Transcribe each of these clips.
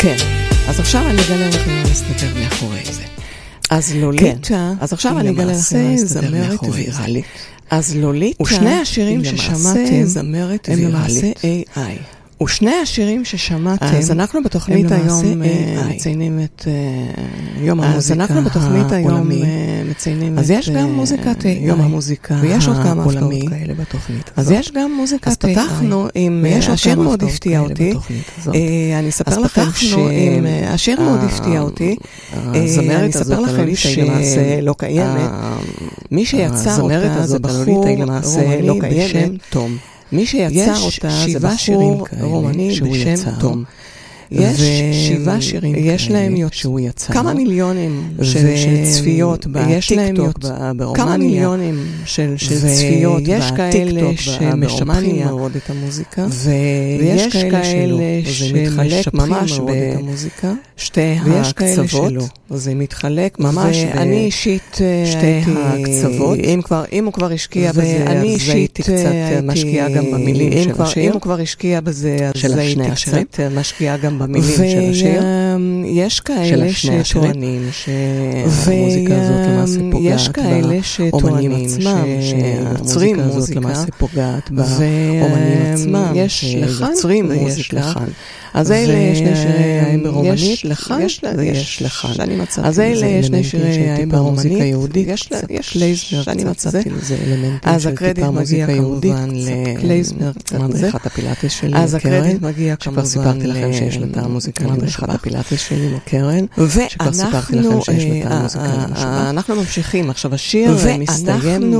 כן. אז עכשיו אני אגלה לכם מה מסתתר מאחורי זה. אז לוליטה, אז עכשיו אני אגלה לכם מה מסתתר מאחורי זה. אז לוליטה, ושני השירים ששמעתם זמרת הם למעשה AI. ושני השירים ששמעתם, אז אנחנו בתוכנית היום מציינים את יום המוזיקה העולמי. אז יש גם מוזיקת יום המוזיקה העולמי. ויש עוד כמה הפתעות כאלה בתוכנית. אז יש גם מוזיקת AI. אז פתחנו עם השיר מאוד הפתיע אותי. אני אספר לכם שהשיר מאוד הפתיע אותי. הזמרת הזאת הלוליטה היא למעשה לא קיימת. מי שיצר אותה זה בחור רומני בשם תום. מי שיצר אותה זה בחור רומני בשם תום. יש 7 שירים כאלה, יש להם כמה מיליונים של צפיות בטיקטוק, כמה מיליונים של צפיות בטיקטוק, שמשבחים מאוד את המוזיקה, ויש כאלה שמתחלק ממש בשתי הקצוות, זה מתחלק ממש, ואני אישית שתי הקצוות, אם הוא כבר השקיע בזה, אני אישית קצת משקיעה גם במילים של השיר, אם הוא כבר השקיע בזה, אז הייתי קצת משקיעה גם במילים של השיר. יש כאלה שטוענים שהמוזיקה הזאת למעשה פוגעת באומנים עצמם, שהמוזיקה הזאת למעשה פוגעת באומנים עצמם, שיוצרים מוזיקה. אז אלה שני שירי ברומנית, יש לכאן. אז אלה שני שירי ברומנית יהודית, יש קלייזמר, שאני מצאתי לזה אלמנטים של טיפה מוזיקה יהודית, קלייזמר, מדריכת הפילאטיס שלי קרן, שכבר סיפרתי לכם שיש לה מוזיקה מדריכת הפילאטיס שלי לקרן, שכבר סיפרתי לכם שיש לה מוזיקה למשבח. אנחנו ממשיכים, עכשיו השיר מסתיים,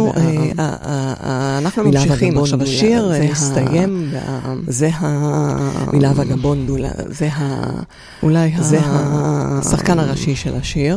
אנחנו ממשיכים, עכשיו השיר מסתיים, זה מילה וגבון, אולי זה השחקן הראשי של השיר,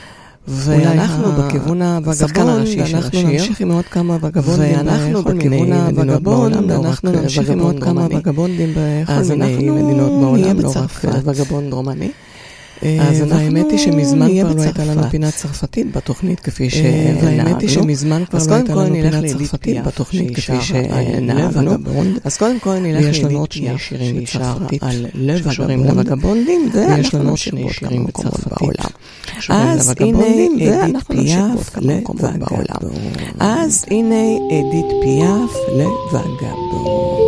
ואנחנו בכיוון הווגבון, ואנחנו נמשיך עם עוד כמה וגבונדים, ואנחנו בכיוון הווגבון, ואנחנו נמשיך עם עוד כמה וגבונדים בכל מיני מדינות בעולם, לא רק וגבון רומני. אז האמת היא שמזמן כבר לא הייתה לנו פינה צרפתית בתוכנית כפי שנענו. אז קודם כל נלך לצרפתית בתוכנית כפי שנענו. אז קודם כל נלך לעוד שני שירים בצרפתית על לווגבונדים, ויש לנו שני שירים בצרפתית בעולם. אז הנה אדית פיאף לווגבון. אז הנה אדית פיאף לווגבון.